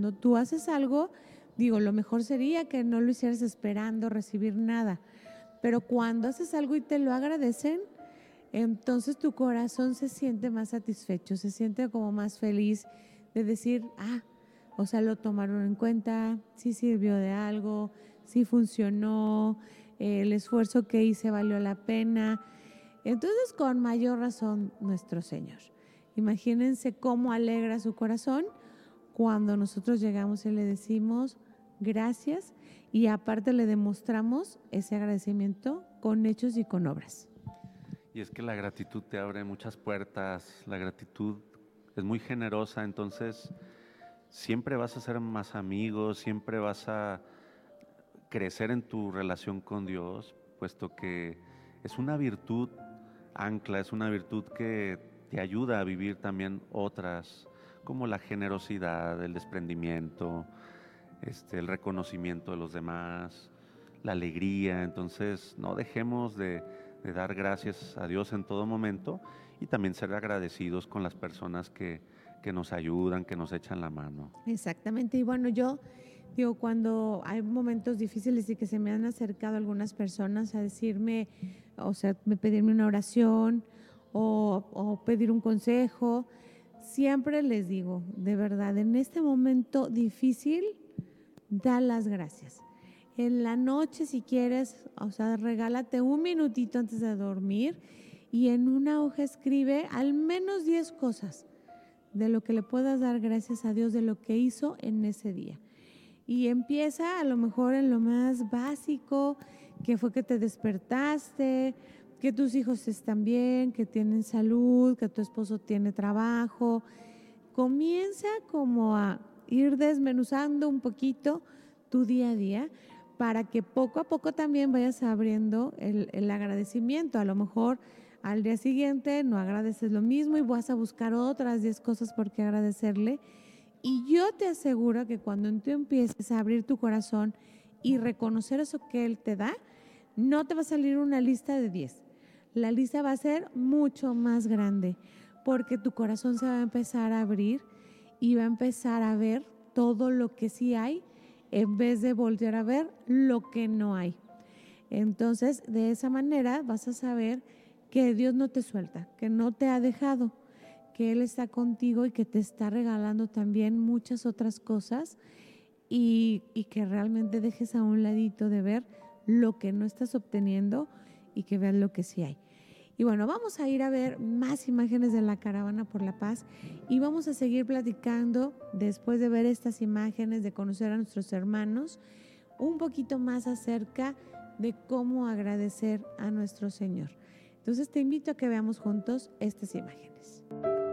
cuando tú haces algo, digo, lo mejor sería que no lo hicieras esperando recibir nada, pero cuando haces algo y te lo agradecen, entonces tu corazón se siente más satisfecho, se siente como más feliz de decir, o sea, lo tomaron en cuenta, sí sirvió de algo, sí funcionó, el esfuerzo que hice valió la pena. Entonces, con mayor razón, nuestro Señor. Imagínense cómo alegra su corazón cuando nosotros llegamos y le decimos gracias y aparte le demostramos ese agradecimiento con hechos y con obras. Y es que la gratitud te abre muchas puertas, la gratitud es muy generosa, entonces siempre vas a ser más amigos, siempre vas a crecer en tu relación con Dios, puesto que es una virtud ancla, es una virtud que te ayuda a vivir también otras, como la generosidad, el desprendimiento, el reconocimiento de los demás, la alegría. Entonces no dejemos de dar gracias a Dios en todo momento y también ser agradecidos con las personas que nos ayudan, que nos echan la mano. Exactamente, y bueno, yo digo, cuando hay momentos difíciles y que se me han acercado algunas personas a decirme, o sea, pedirme una oración o pedir un consejo, siempre les digo, de verdad, en este momento difícil, da las gracias. En la noche, si quieres, o sea, regálate un minutito antes de dormir y en una hoja escribe al menos 10 cosas de lo que le puedas dar gracias a Dios de lo que hizo en ese día. Y empieza a lo mejor en lo más básico, que fue que te despertaste, que tus hijos están bien, que tienen salud, que tu esposo tiene trabajo. Comienza como a ir desmenuzando un poquito tu día a día para que poco a poco también vayas abriendo el agradecimiento. A lo mejor al día siguiente no agradeces lo mismo y vas a buscar otras 10 cosas por qué agradecerle. Y yo te aseguro que cuando tú empieces a abrir tu corazón y reconocer eso que Él te da, no te va a salir una lista de 10. La lista va a ser mucho más grande porque tu corazón se va a empezar a abrir y va a empezar a ver todo lo que sí hay en vez de voltear a ver lo que no hay. Entonces, de esa manera vas a saber que Dios no te suelta, que no te ha dejado, que Él está contigo y que te está regalando también muchas otras cosas y que realmente dejes a un ladito de ver lo que no estás obteniendo y que veas lo que sí hay. Y bueno, vamos a ir a ver más imágenes de la Caravana por la Paz y vamos a seguir platicando después de ver estas imágenes, de conocer a nuestros hermanos, un poquito más acerca de cómo agradecer a nuestro Señor. Entonces te invito a que veamos juntos estas imágenes.